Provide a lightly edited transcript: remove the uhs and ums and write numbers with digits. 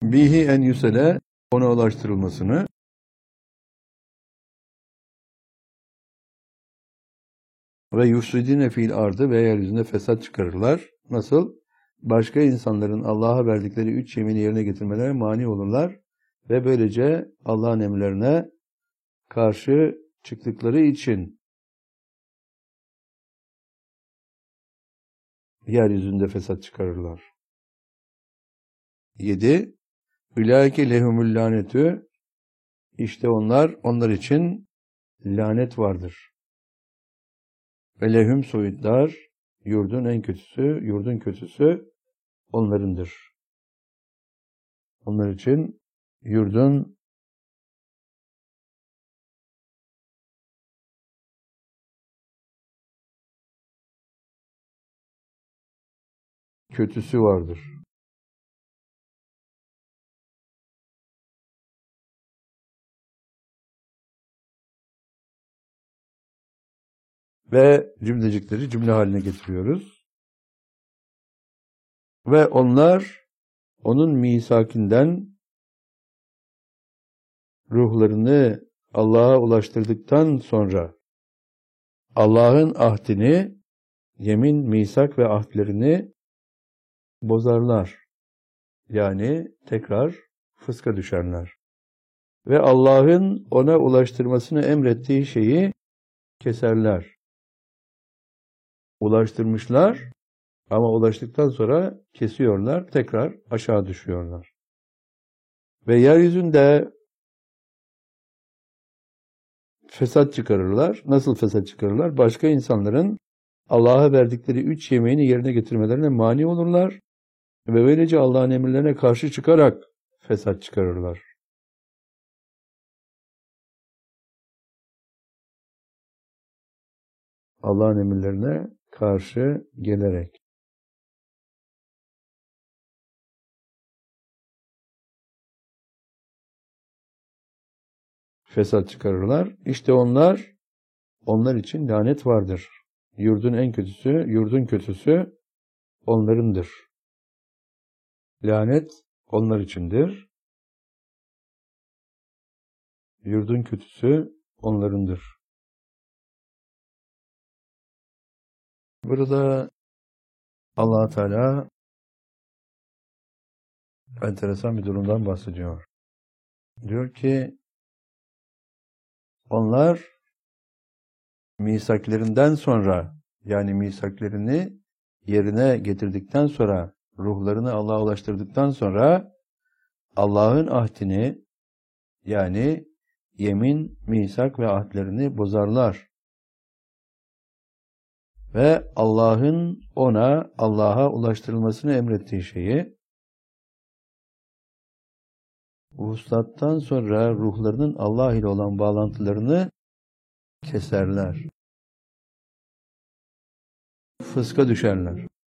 bihi en yusele, ona ulaştırılmasını, ve yufsidine fil ardı, ve yeryüzünde fesat çıkarırlar. Nasıl? Başka insanların Allah'a verdikleri 3 yemini yerine getirmelerine mani olurlar ve böylece Allah'ın emirlerine karşı çıktıkları için yeryüzünde fesat çıkarırlar. 7. Ülâike lehumul lanetü, işte onlar için lanet vardır. Ve lehum suidlar, yurdun kötüsü onlarındır. Onlar için yurdun kötüsü vardır. Ve cümlecikleri cümle haline getiriyoruz. Ve onlar onun misakinden ruhlarını Allah'a ulaştırdıktan sonra Allah'ın ahdini, yemin, misak ve ahdlerini bozarlar. Yani tekrar fıska düşerler. Ve Allah'ın ona ulaştırmasını emrettiği şeyi keserler. Ulaştırmışlar ama ulaştıktan sonra kesiyorlar, tekrar aşağı düşüyorlar. Ve yeryüzünde fesat çıkarırlar. Nasıl fesat çıkarırlar? Başka insanların Allah'a verdikleri 3 yemeğini yerine getirmelerine mani olurlar ve böylece Allah'ın emirlerine karşı çıkarak fesat çıkarırlar. Allah'ın emirlerine karşı gelerek. Fesat çıkarırlar. İşte onlar için lanet vardır. Yurdun kötüsü onlarındır. Lanet onlar içindir. Yurdun kötüsü onlarındır. Burada Allah Teala enteresan bir durumdan bahsediyor. Diyor ki onlar misaklerinden sonra, yani misaklerini yerine getirdikten sonra, ruhlarını Allah'a ulaştırdıktan sonra Allah'ın ahdini, yani yemin, misak ve ahdlerini bozarlar. Ve Allah'ın Allah'a ulaştırılmasını emrettiği şeyi vuslattan sonra ruhlarının Allah ile olan bağlantılarını keserler. Fıska düşerler.